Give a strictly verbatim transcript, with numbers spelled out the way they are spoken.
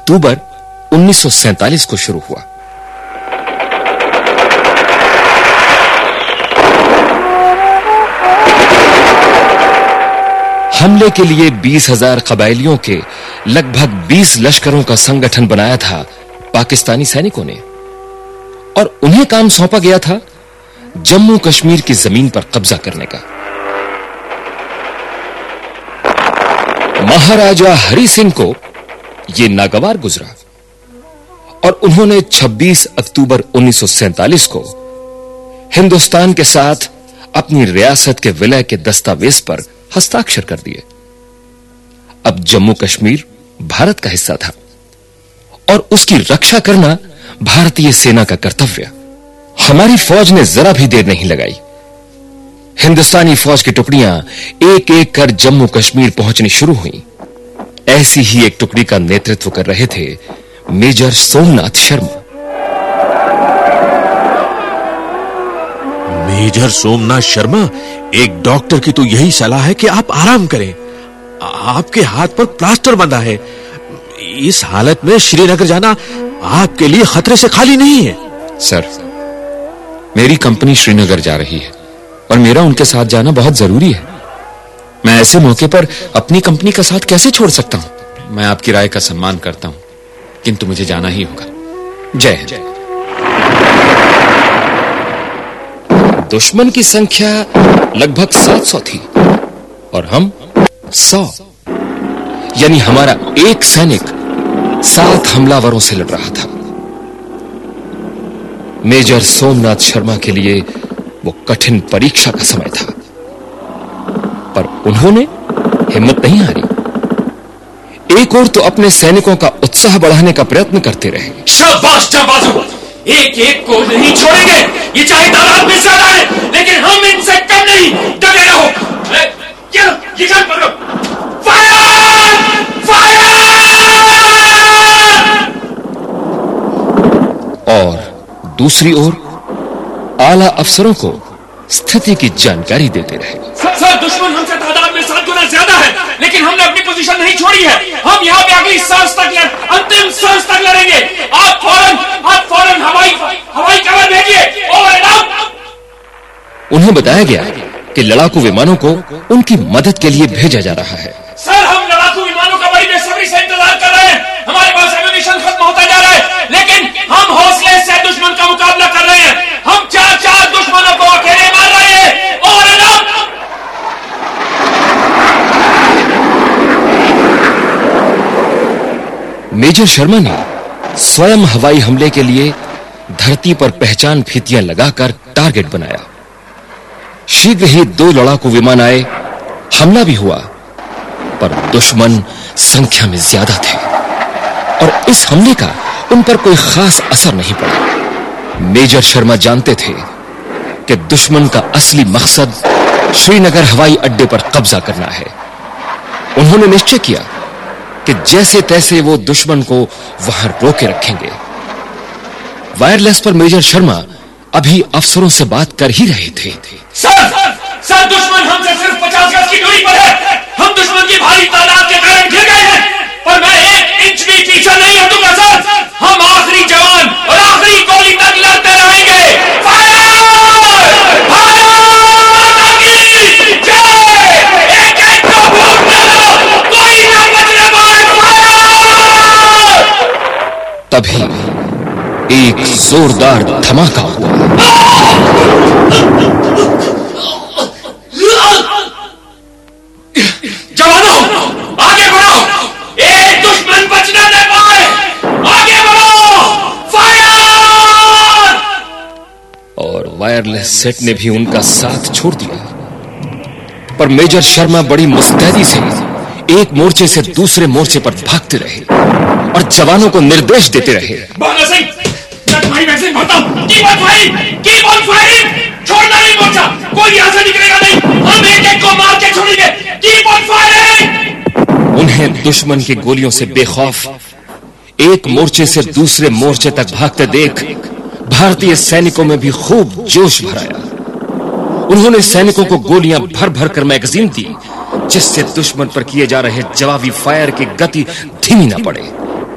अक्टूबर उन्नीस सौ सैंतालीस को शुरू हुआ। हमले के लिए बीस हजार कबायलियों के लगभग बीस लश्करों का संगठन बनाया था पाकिस्तानी सैनिकों ने, और उन्हें काम सौंपा गया था जम्मू कश्मीर की जमीन पर कब्जा करने का। महाराजा हरि सिंह को यह नागवार गुजरा और उन्होंने छब्बीस अक्टूबर उन्नीस सौ सैंतालीस को हिंदुस्तान के साथ अपनी रियासत के विलय के दस्तावेज पर हस्ताक्षर कर दिए। अब जम्मू कश्मीर भारत का हिस्सा था और उसकी रक्षा करना भारतीय सेना का कर्तव्य। हमारी फौज ने जरा भी देर नहीं लगाई। हिंदुस्तानी फौज की टुकड़ियां एक एक कर जम्मू कश्मीर पहुंचनी शुरू हुई। ऐसी ही एक टुकड़ी का नेतृत्व कर रहे थे मेजर सोमनाथ शर्मा। मेजर सोमनाथ शर्मा, एक डॉक्टर की तो यही सलाह है कि आप आराम करें। आपके हाथ पर प्लास्टर बंधा है। इस हालत में श्रीनगर जाना आपके लिए खतरे से खाली नहीं है। सर, मेरी कंपनी श्रीनगर जा रही है और मेरा उनके साथ जाना बहुत जरूरी है। मैं ऐसे मौके पर अपनी कंपनी का साथ कैसे छोड़ सकता हूं? मैं आपकी राय का सम्मान करता हूं, किंतु मुझे जाना ही होगा। जय हिंद। दुश्मन की संख्या लगभग सात सौ थी और हम सौ, यानी हमारा एक सैनिक सात हमलावरों से लड़ रहा था। मेजर सोमनाथ शर्मा के लिए वो कठिन परीक्षा का समय था, पर उन्होंने हिम्मत नहीं हारी। एक और तो अपने सैनिकों का उत्साह बढ़ाने का प्रयत्न करते रहे। शाबाश जाबाजों, एक एक को नहीं छोड़ेंगे। ये चाहे तादाद में ज्यादा है, लेकिन हम इनसे कम नहीं। डटे रहो। चलो, ये गन पकड़ो। फायर! फायर! और दूसरी ओर आला अफसरों को स्थिति की जानकारी देते रहे। सर, दुश्मन हमसे तादाद में सात गुना ज्यादा है, लेकिन हमने अपनी पोजीशन नहीं छोड़ी है। हम यहाँ पे अगली सांस तक लड़, अंतिम सांस तक लड़ेंगे। आप फौरन आप फौरन हवाई हवाई कवर भेजिए। Over and out. उन्हें बताया गया कि लड़ाकू विमानों को उनकी मदद के लिए भेजा जा रहा है। सर, हम लड़ाकू विमानों का बड़ी बेसब्री से इंतजार कर रहे हैं। हमारे पास एम्यूनिशन खत्म होता जा रहा है, लेकिन हम हौसले से दुश्मन का मुकाबला कर रहे हैं। हम चार चार दुश्मनों को अकेले मार रहे हैं। Over and out. Major Sharma ने स्वयं हवाई हमले के लिए धरती पर पहचान फीतियां लगाकर टारगेट बनाया। शीघ्र ही दो लड़ाकू विमान आए, हमला भी हुआ, पर दुश्मन संख्या में ज्यादा थे और इस हमले का उन पर कोई खास असर नहीं पड़ा। मेजर शर्मा जानते थे कि दुश्मन का असली मकसद श्रीनगर हवाई अड्डे पर कब्जा करना है। उन्होंने निश्चय किया कि जैसे तैसे वो दुश्मन को वहां रोके रखेंगे। वायरलेस पर मेजर शर्मा अभी अफसरों से बात कर ही रहे थे। सर, सर, दुश्मन हमसे सिर्फ पचास गज की दूरी पर है। हम दुश्मन की भारी तादाद के कारण घिर गए हैं, पर मैं एक इंच भी पीछे नहीं हटूंगा सर। हम आखिरी जवान और आखिरी गोली तक लड़ते रहेंगे। फायर! भारत की जय! एक एक को भूलने दो, कोई ना बचने पाए। फायर! तभी एक जोरदार धमाका हुआ। जवानों, आगे बढ़ो। एक दुश्मन बचने न पाए। आगे बढ़ो। फायर! और वायरलेस सेट ने भी उनका साथ छोड़ दिया, पर मेजर शर्मा बड़ी मुस्तैदी से एक मोर्चे से दूसरे मोर्चे पर भागते रहे और जवानों को निर्देश देते रहे। बहादुर सिंह, मैं तुम्हारी वैक्सीन भरता हूं। Keep on firing, keep on firing. छोड़ना नहीं मोर्चा, कोई यहां से निकलेगा नहीं। हम एक एक को मार के छोड़ेंगे। Keep on firing. उन्हें दुश्मन की गोलियों से बेखौफ एक मोर्चे से दूसरे मोर्चे तक भागते देख भारतीय सैनिकों में भी खूब जोश भर आया। उन्होंने सैनिकों को गोलियां भर भर कर मैगजीन दी, जिससे दुश्मन पर किए जा रहे जवाबी फायर की गति धीमी न पड़े।